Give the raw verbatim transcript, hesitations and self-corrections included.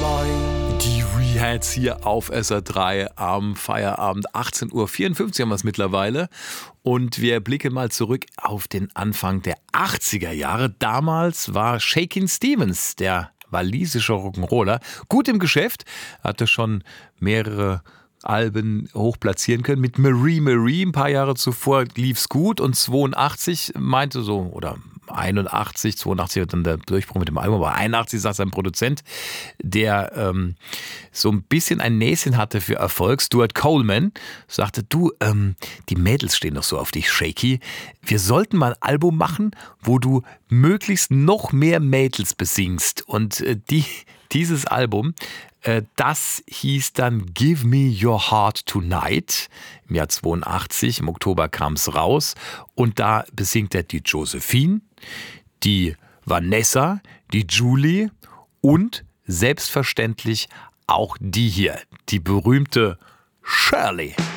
flying. Die Rehats hier auf S R drei am Feierabend. achtzehn Uhr vierundfünfzig haben wir es mittlerweile. Und wir blicken mal zurück auf den Anfang der achtziger Jahre. Damals war Shakin' Stevens, der walisische Rock'n'Roller, gut im Geschäft, hatte schon mehrere Alben hoch platzieren können. Mit Marie Marie ein paar Jahre zuvor lief's gut und zweiundachtzig meinte so, oder einundachtzig, zweiundachtzig wird dann der Durchbruch mit dem Album, aber einundachtzig sagt sein Produzent, der ähm, so ein bisschen ein Näschen hatte für Erfolg, Stuart Coleman, sagte, du, ähm, die Mädels stehen doch so auf dich, Shaky, wir sollten mal ein Album machen, wo du möglichst noch mehr Mädels besingst. Und äh, die, dieses Album, äh, das hieß dann Give Me Your Heart Tonight. Im Jahr zweiundachtzig, im Oktober kam es raus. Und da besingt er die Josephine, die Vanessa, die Julie und selbstverständlich auch die hier, die berühmte Shirley.